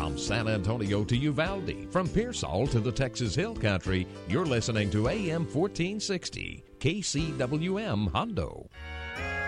From San Antonio to Uvalde, from Pearsall to the Texas Hill Country, you're listening to AM 1460, KCWM Hondo.